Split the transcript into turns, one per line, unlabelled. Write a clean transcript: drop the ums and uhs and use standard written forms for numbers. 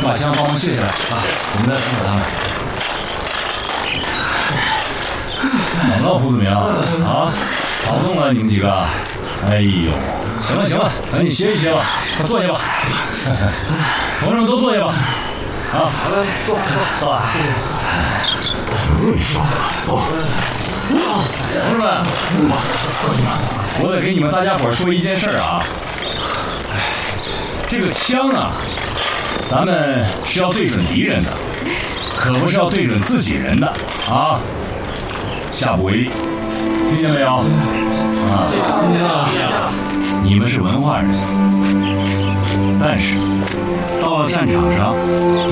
把枪帮忙卸下来啊，我们再扶扶他们。怎么了，胡子明啊？跑动了你们几个？哎呦，行了行了，赶紧歇一歇吧，快坐下吧。同志们都坐下吧。啊，好嘞，坐吧。
你说走。
同志们，我得给你们大家伙说一件事啊。这个枪啊，咱们是要对准敌人的，可不是要对准自己人的啊。下不为例，听见没有？啊，你们是文化人，但是到了战场上。